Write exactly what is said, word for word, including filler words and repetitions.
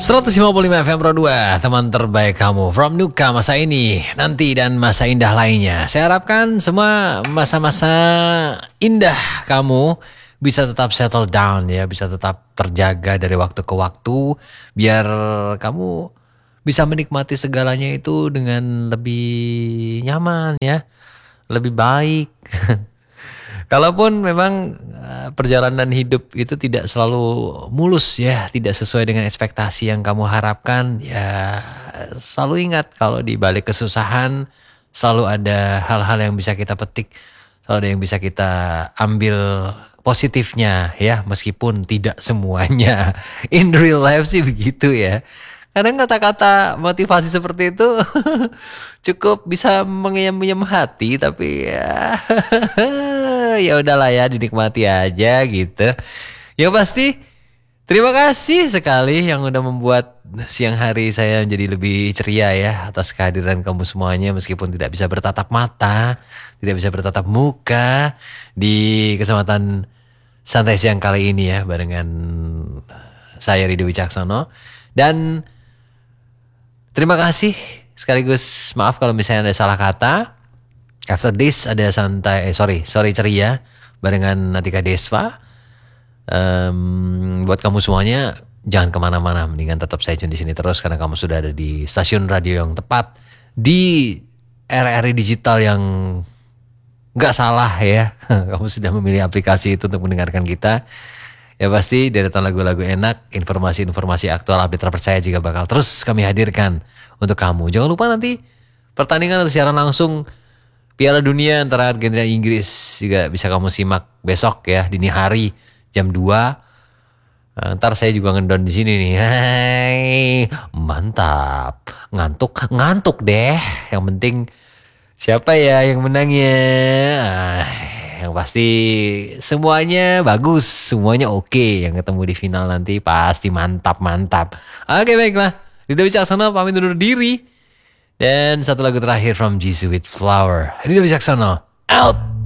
seratus lima puluh lima F M Pro dua, teman terbaik kamu. From Nuka, masa ini, nanti, dan masa indah lainnya. Saya harapkan semua masa-masa indah kamu bisa tetap settle down ya, bisa tetap terjaga dari waktu ke waktu, biar kamu bisa menikmati segalanya itu dengan lebih nyaman ya, lebih baik. Kalaupun memang uh, perjalanan hidup itu tidak selalu mulus ya, tidak sesuai dengan ekspektasi yang kamu harapkan, ya selalu ingat kalau di balik kesusahan selalu ada hal-hal yang bisa kita petik, selalu ada yang bisa kita ambil positifnya ya, meskipun tidak semuanya. In real life sih begitu ya. Kadang kata-kata motivasi seperti itu cukup bisa mengenyam-enyam hati, tapi ya ya udahlah ya, dinikmati aja gitu. Yang pasti terima kasih sekali yang udah membuat siang hari saya menjadi lebih ceria ya, atas kehadiran kamu semuanya meskipun tidak bisa bertatap mata, tidak bisa bertatap muka di kesempatan santai siang kali ini ya, barengan saya Ridho Wicaksono. Dan terima kasih sekaligus maaf kalau misalnya ada salah kata. After this ada santai, eh sorry, sorry ceria barengan Natika Desva. Um, buat kamu semuanya jangan kemana-mana, mendingan tetap stay tune di sini terus karena kamu sudah ada di stasiun radio yang tepat, di R R I digital yang nggak salah ya. Kamu sudah memilih aplikasi itu untuk mendengarkan kita. Ya pasti deretan lagu-lagu enak, informasi-informasi aktual, update terpercaya juga bakal terus kami hadirkan untuk kamu. Jangan lupa nanti pertandingan atau siaran langsung Piala Dunia antara Argentina dan Inggris juga bisa kamu simak besok ya, dini hari jam dua. Ntar saya juga ngendon di sini nih. Hai, mantap. Ngantuk, ngantuk deh. Yang penting siapa ya yang menangnya? Ah, yang pasti semuanya bagus, semuanya oke. Yang ketemu di final nanti pasti mantap-mantap. Oke baiklah, Ridho Wicaksono pamit undur diri. Dan satu lagu terakhir from Jisoo with Flower. Ridho Wicaksono out.